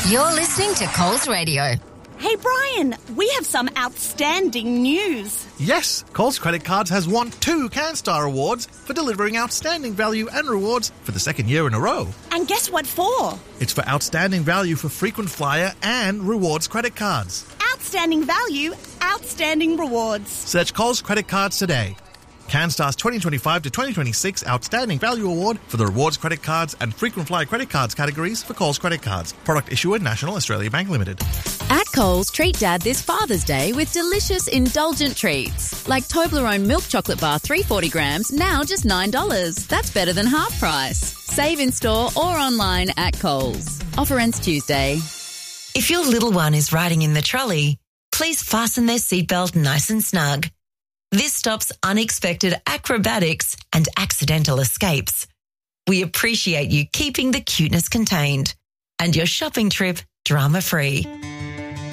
You're listening to Coles Radio. Hey, Brian, we have some outstanding news. Yes, Coles Credit Cards has won 2 CanStar Awards for delivering outstanding value and rewards for the second year in a row. And guess what for? It's for outstanding value for frequent flyer and rewards credit cards. Outstanding value, outstanding rewards. Search Coles Credit Cards today. CanStar's 2025 to 2026 Outstanding Value Award for the rewards credit cards and frequent flyer credit cards categories for Coles Credit Cards. Product issuer National Australia Bank Limited. At Coles, treat Dad this Father's Day with delicious, indulgent treats. Like Toblerone milk chocolate bar 340 grams, now just $9. That's better than half price. Save in store or online at Coles. Offer ends Tuesday. If your little one is riding in the trolley, please fasten their seatbelt nice and snug. This stops unexpected acrobatics and accidental escapes. We appreciate you keeping the cuteness contained and your shopping trip drama-free.